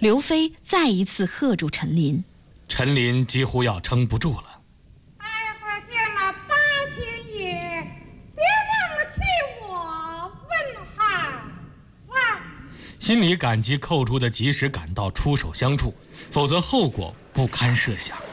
刘飞再一次喝住陈琳， 陈琳几乎要撑不住了。 待会儿见了八仙爷，别忘了替我问哈。哇！ 心里感激寇珠的及时赶到，出手相助，否则后果不堪设想。